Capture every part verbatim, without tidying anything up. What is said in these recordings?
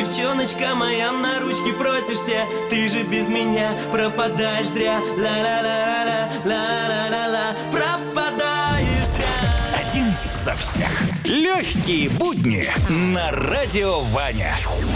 девчоночка моя, на ручки просишься. Ты же без меня пропадаешь зря. Ла-ла-ла-ла-ла, ла-ла-ла-ла, пропадаешься. Один за всех. Легкие будни на Радио Ваня.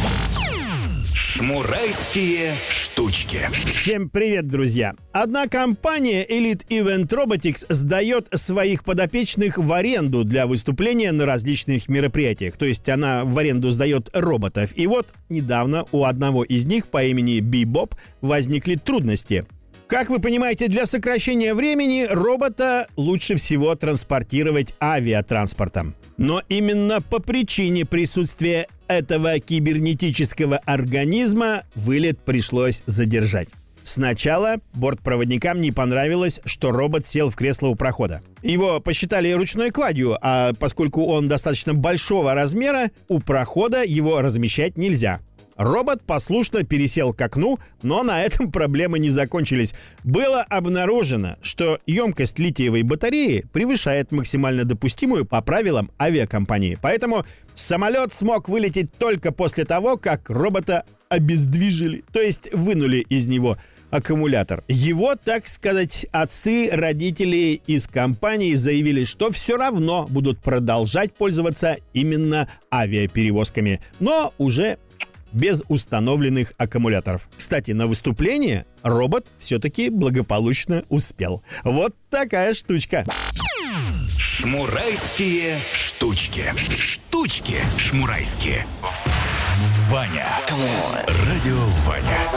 Шмурайские штучки. Всем привет, друзья! Одна компания Elite Event Robotics сдает своих подопечных в аренду для выступления на различных мероприятиях. То есть она в аренду сдает роботов. И вот недавно у одного из них по имени Бибоп возникли трудности. Как вы понимаете, для сокращения времени робота лучше всего транспортировать авиатранспортом. Но именно по причине присутствия этого кибернетического организма вылет пришлось задержать. Сначала бортпроводникам не понравилось, что робот сел в кресло у прохода. Его посчитали ручной кладью, а поскольку он достаточно большого размера, у прохода его размещать нельзя. Робот послушно пересел к окну, но на этом проблемы не закончились. Было обнаружено, что емкость литиевой батареи превышает максимально допустимую по правилам авиакомпании. Поэтому самолет смог вылететь только после того, как робота обездвижили, то есть вынули из него аккумулятор. Его, так сказать, отцы, родители из компании заявили, что все равно будут продолжать пользоваться именно авиаперевозками, но уже без установленных аккумуляторов. Кстати, на выступление робот все-таки благополучно успел. Вот такая штучка. Шмурайские штучки. Штучки шмурайские. Ваня. Радио Ваня.